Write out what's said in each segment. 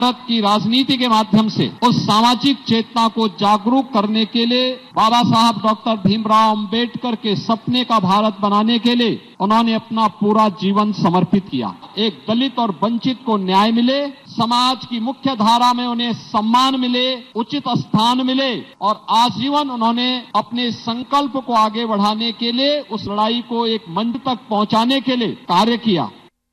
भारत की राजनीति के माध्यम से उस सामाजिक चेतना को जागरूक करने के लिए बाबा साहब डॉक्टर भीमराव अंबेडकर के सपने का भारत बनाने के लिए उन्होंने अपना पूरा जीवन समर्पित किया। एक दलित और वंचित को न्याय मिले, समाज की मुख्य धारा में उन्हें सम्मान मिले, उचित स्थान मिले और आजीवन उन्होंने अपने संकल्प को आगे बढ़ाने के लिए उस लड़ाई को एक मंच तक पहुंचाने के लिए कार्य किया।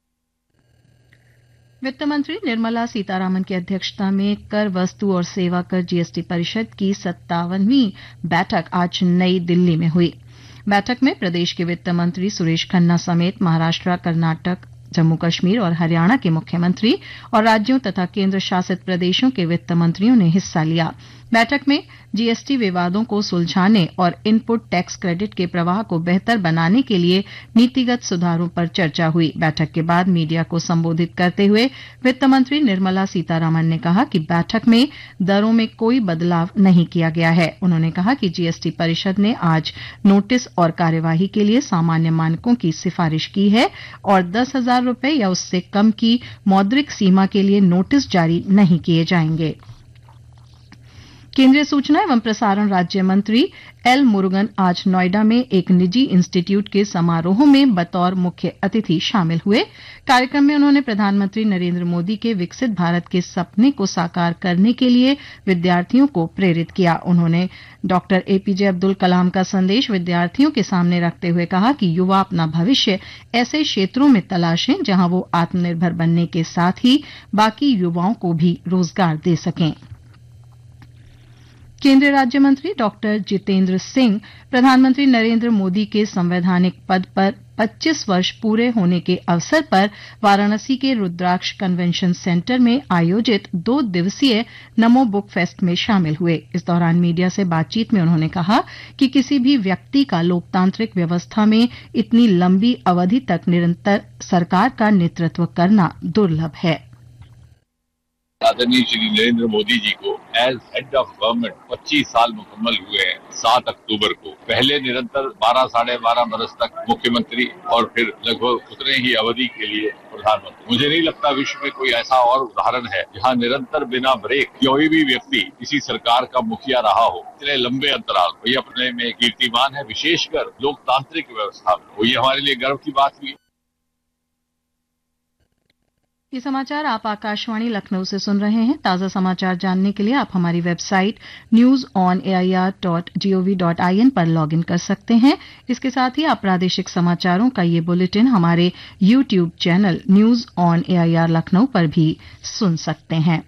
वित्त मंत्री निर्मला सीतारामन की अध्यक्षता में कर वस्तु और सेवा कर जीएसटी परिषद की 57वीं बैठक आज नई दिल्ली में हुई। बैठक में प्रदेश के वित्त मंत्री सुरेश खन्ना समेत महाराष्ट्र, कर्नाटक, जम्मू कश्मीर और हरियाणा के मुख्यमंत्री और राज्यों तथा केंद्र शासित प्रदेशों के वित्त मंत्रियों ने हिस्सा लिया। बैठक में जीएसटी विवादों को सुलझाने और इनपुट टैक्स क्रेडिट के प्रवाह को बेहतर बनाने के लिए नीतिगत सुधारों पर चर्चा हुई। बैठक के बाद मीडिया को संबोधित करते हुए वित्त मंत्री निर्मला सीतारामन ने कहा कि बैठक में दरों में कोई बदलाव नहीं किया गया है। उन्होंने कहा कि जीएसटी परिषद ने आज नोटिस और कार्यवाही के लिए सामान्य मानकों की सिफारिश की है और 10,000 रुपये या उससे कम की मौद्रिक सीमा के लिए नोटिस जारी नहीं किए जाएंगे। केंद्रीय सूचना एवं प्रसारण राज्य मंत्री एल मुरुगन आज नोएडा में एक निजी इंस्टीट्यूट के समारोह में बतौर मुख्य अतिथि शामिल हुए। कार्यक्रम में उन्होंने प्रधानमंत्री नरेंद्र मोदी के विकसित भारत के सपने को साकार करने के लिए विद्यार्थियों को प्रेरित किया। उन्होंने डॉक्टर एपीजे अब्दुल कलाम का संदेश विद्यार्थियों के सामने रखते हुए कहा कि युवा अपना भविष्य ऐसे क्षेत्रों में तलाशें जहां वो आत्मनिर्भर बनने के साथ ही बाकी युवाओं को भी रोजगार दे सकें। केंद्रीय राज्य मंत्री डॉक्टर जितेंद्र सिंह प्रधानमंत्री नरेंद्र मोदी के संवैधानिक पद पर 25 वर्ष पूरे होने के अवसर पर वाराणसी के रुद्राक्ष कन्वेंशन सेंटर में आयोजित 2 दिवसीय नमो बुक फेस्ट में शामिल हुए। इस दौरान मीडिया से बातचीत में उन्होंने कहा कि किसी भी व्यक्ति का लोकतांत्रिक व्यवस्था में इतनी लंबी अवधि तक निरंतर सरकार का नेतृत्व करना दुर्लभ है। आदरणीय श्री नरेंद्र मोदी जी को एज हेड ऑफ गवर्नमेंट 25 साल मुकम्मल हुए हैं 7 अक्टूबर को। पहले निरंतर 12 साढ़े 12 बरस तक मुख्यमंत्री और फिर लगभग उतने ही अवधि के लिए प्रधानमंत्री। मुझे नहीं लगता विश्व में कोई ऐसा और उदाहरण है जहां निरंतर बिना ब्रेक कोई भी व्यक्ति किसी सरकार का मुखिया रहा हो इतने लंबे अंतराल। ये अपने में कीर्तिमान है, विशेषकर लोकतांत्रिक व्यवस्था में। ये हमारे लिए गर्व की बात हुई। ये समाचार आप आकाशवाणी लखनऊ से सुन रहे हैं। ताज़ा समाचार जानने के लिए आप हमारी वेबसाइट news.on.air.gov.in पर लॉगिन कर सकते हैं। इसके साथ ही आप प्रादेशिक समाचारों का ये बुलेटिन हमारे YouTube channel news on AIR Lucknow पर भी सुन सकते हैं।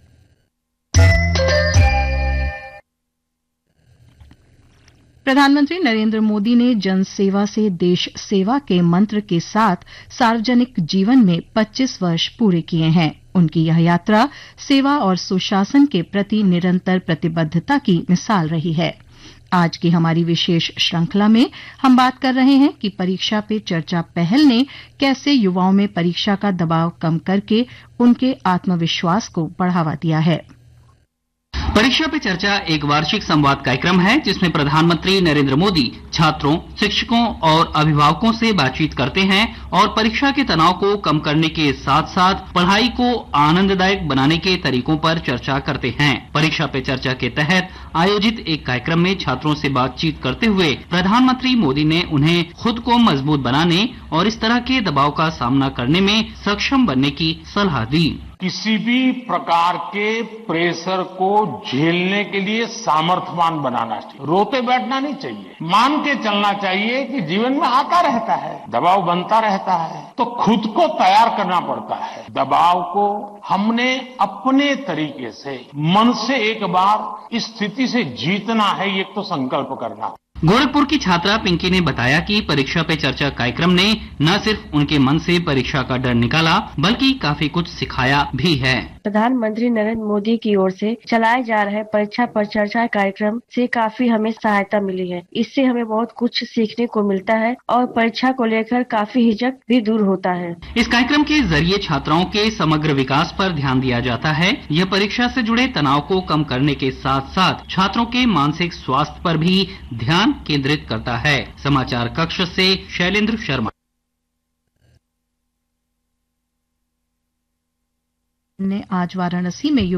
प्रधानमंत्री नरेंद्र मोदी ने जन सेवा से देश सेवा के मंत्र के साथ सार्वजनिक जीवन में 25 वर्ष पूरे किए हैं। उनकी यह यात्रा सेवा और सुशासन के प्रति निरंतर प्रतिबद्धता की मिसाल रही है। आज की हमारी विशेष श्रृंखला में हम बात कर रहे हैं कि परीक्षा पे चर्चा पहल ने कैसे युवाओं में परीक्षा का दबाव कम करके उनके आत्मविश्वास को बढ़ावा दिया है। परीक्षा पे चर्चा एक वार्षिक संवाद कार्यक्रम है जिसमें प्रधानमंत्री नरेंद्र मोदी छात्रों, शिक्षकों और अभिभावकों से बातचीत करते हैं और परीक्षा के तनाव को कम करने के साथ साथ पढ़ाई को आनंददायक बनाने के तरीकों पर चर्चा करते हैं। परीक्षा पे चर्चा के तहत आयोजित एक कार्यक्रम में छात्रों से बातचीत करते हुए प्रधानमंत्री मोदी ने उन्हें खुद को मजबूत बनाने और इस तरह के दबाव का सामना करने में सक्षम बनने की सलाह दी। किसी भी प्रकार के प्रेशर को झेलने के लिए सामर्थ्यवान बनाना चाहिए। रोते बैठना नहीं चाहिए, मान के चलना चाहिए कि जीवन में आता रहता है, दबाव बनता रहता है, तो खुद को तैयार करना पड़ता है। दबाव को हमने अपने तरीके से मन से एक बार इस स्थिति से जीतना है, ये तो संकल्प करना। गोरखपुर की छात्रा पिंकी ने बताया कि परीक्षा पे चर्चा कार्यक्रम ने न सिर्फ उनके मन से परीक्षा का डर निकाला बल्कि काफी कुछ सिखाया भी है। प्रधानमंत्री नरेंद्र मोदी की ओर से चलाए जा रहे परीक्षा पर चर्चा कार्यक्रम से काफी हमें सहायता मिली है। इससे हमें बहुत कुछ सीखने को मिलता है और परीक्षा को लेकर काफी हिचक भी दूर होता है। इस कार्यक्रम के जरिए छात्राओं के समग्र विकास पर ध्यान दिया जाता है। यह परीक्षा से जुड़े तनाव को कम करने के साथ साथ छात्रों के मानसिक स्वास्थ्य पर भी ध्यान केंद्रित करता है। समाचार कक्ष से शैलेंद्र शर्मा। ने आज वाराणसी में